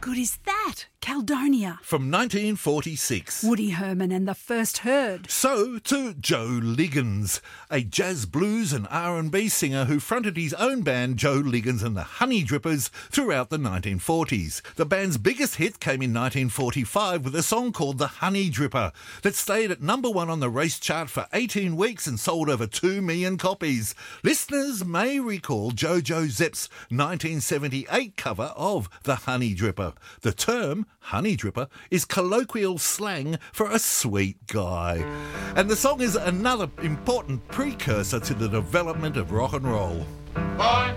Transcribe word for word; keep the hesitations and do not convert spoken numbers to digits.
good is that? Caledonia. From nineteen forty-six. Woody Herman and the First Herd. So to Joe Liggins, a jazz, blues and R and B singer who fronted his own band Joe Liggins and the Honey Drippers throughout the nineteen forties. The band's biggest hit came in nineteen forty-five with a song called The Honey Dripper that stayed at number one on the race chart for eighteen weeks and sold over two million copies. Listeners may recall Jojo Zepp's nineteen seventy-eight cover of The Honey Dripper. The term Honey Dripper is colloquial slang for a sweet guy. And the song is another important precursor to the development of rock and roll. Boy,